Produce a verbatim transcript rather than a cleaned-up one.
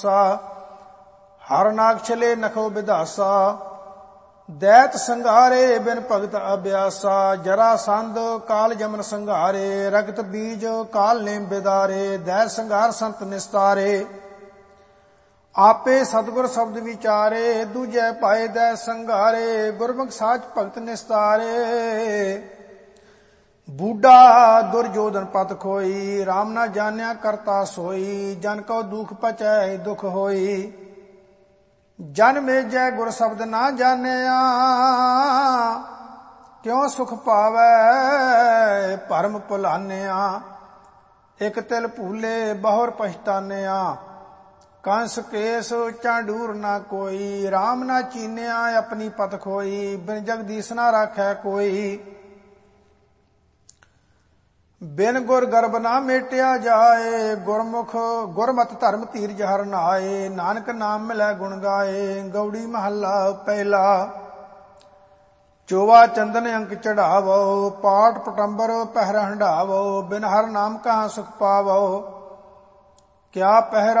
ਹਰ ਨਾਗ ਛਲੇ ਨਖੋ ਵਿਧਾਸਾ। ਦੈਤ ਸੰਘਾਰੇ ਬਿਨ ਭਗਤ ਅਭਿਆਸਾ। ਜਰਾ ਸੰਧ ਕਾਲ ਜਮਨ ਸੰਘਾਰੇ। ਰਗਤ ਬੀਜ ਕਾਲ ਨੇਮ ਬਿਦਾਰੇ। ਦੈਤ ਸੰਘਾਰ ਸੰਤ ਨਿਸਤਾਰੇ। ਆਪੇ ਸਤਿਗੁਰ ਸ਼ਬਦ ਵਿਚਾਰੇ। ਦੂਜੈ ਪਾਏ ਦੈਤ ਸੰਘਾਰੇ। ਗੁਰਮੁਖ ਸਾਚ ਭਗਤ ਨਿਸਤਾਰੇ। ਬੂਢਾ ਦੁਰਜੋਧਨ ਪਤ ਖੋਈ। ਰਾਮ ਨਾ ਜਾਣਿਆ ਕਰਤਾ ਸੋਈ। ਜਨ ਕਉ ਦੁਖ ਪਚੈ ਦੁਖ ਹੋਈ। ਜਨ ਮੇਜੈ ਗੁਰ ਸ਼ਬਦ ਨਾ ਜਾਣਿਆ। ਕਿਉ ਸੁਖ ਪਾਵੈ ਭਰਮ ਭੁਲਾਨਿਆ। ਇਕ ਤਿਲ ਭੂਲੇ ਬਹੁਰ ਪਛਤਾਨਿਆ। ਕੰਸ ਕੇਸ ਚਾਂਡੂਰ ਨਾ ਕੋਈ। ਰਾਮ ਨਾ ਚੀਨਿਆ ਆਪਣੀ ਪਤ ਖੋਈ। ਬਿਨ ਜਗਦੀਸ਼ ਨਾ ਰਾਖੈ ਕੋਈ। ਬਿਨ ਗੁਰ ਗਰਭ ਨਾ ਮੇਟਿਆ ਜਾਏ। ਗੁਰਮੁਖ ਗੁਰਮਤਿ ਧਰਮ ਧੀਰਜ ਹਰਿ ਨਾਏ। ਨਾਨਕ ਨਾਮ ਮਿਲੈ ਗੁਣ ਗਾਏ। ਗਉੜੀ ਮਹੱਲਾ ਪਹਿਲਾ। ਚੋਵਾ ਚੰਦਨ ਅੰਕ ਚੜਾਵੋ। ਪਾਟ ਪਟੰਬਰ ਪਹਿਰ ਹੰਢਾਵੋ। ਬਿਨ ਹਰਿ ਨਾਮ ਕਹਾਂ ਸੁਖ ਪਾਵੋ। ਕਿਆ ਪਹਿਰਾ